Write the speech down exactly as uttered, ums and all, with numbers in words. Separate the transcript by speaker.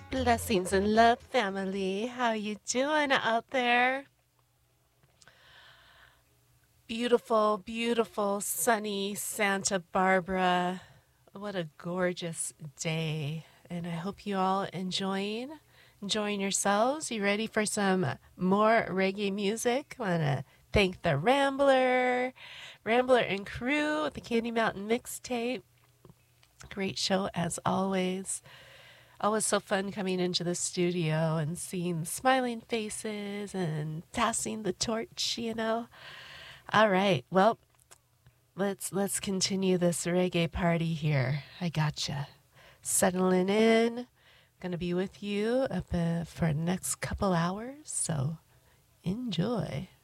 Speaker 1: Blessings and love, family. How you doing out there? Beautiful, beautiful, sunny Santa Barbara. What a gorgeous day. And I hope you all enjoying enjoying yourselves. You ready for some more reggae music? I want to thank the Rambler, Rambler and crew at the Candy Mountain Mixtape. Great show as always. Always so fun coming into the studio and seeing smiling faces and passing the torch, you know. All right, well, let's let's continue this reggae party here. I gotcha. Settling in. Gonna be with you up uh, for the next couple hours, so enjoy.